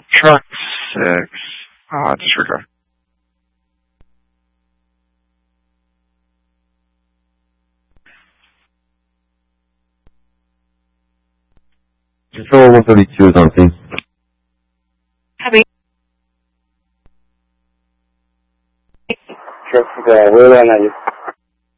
Truck 6. Disregard. Control 132 is on scene. Copy. Truck, where are you?